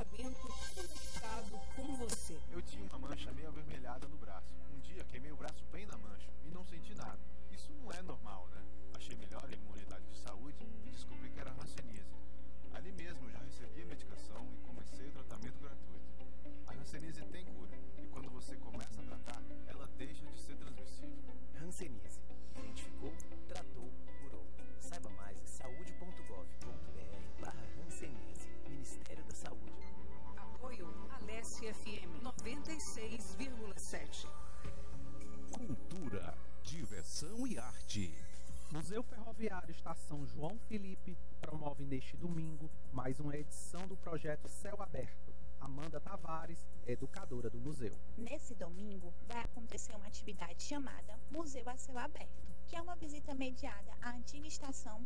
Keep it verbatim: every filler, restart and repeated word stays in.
tratamento conectado com você. Eu tinha uma mancha meio avermelhada no braço. Um dia queimei o braço bem na mancha e não senti nada. Isso não é normal, né? Achei melhor a minha unidade de saúde e descobri que era hanseníase. Ali mesmo eu já recebi a medicação e comecei o tratamento gratuito. A hanseníase tem cura e quando você começa a tratar, ela deixa de ser transmissível. Hanseníase. Identificou, tratou, curou. Saiba mais em saúde ponto gov ponto br barra hanseníase. Ministério da Saúde. Apoio Alesse F M noventa e seis vírgula sete. Cultura, diversão e arte. Museu Ferroviário Estação João Felipe promove neste domingo mais uma edição do projeto Céu Aberto. Amanda Tavares, educadora do museu. Nesse domingo vai acontecer uma atividade chamada Museu a Céu Aberto, que é uma visita mediada à antiga estação